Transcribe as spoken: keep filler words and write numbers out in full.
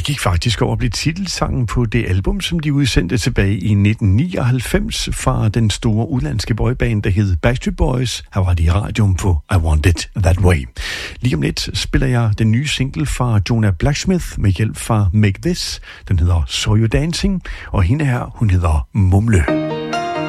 Det gik faktisk over at blive titelsangen på det album, som de udsendte tilbage i nitten nioghalvfems fra den store udlandske boyband, der hed Backstreet Boys. Her var det i radioen på I Want It That Way. Lige om lidt spiller jeg den nye single fra Jonah Blacksmith med hjælp fra Make This. Den hedder So You Dancing, og hende her, hun hedder Mumle.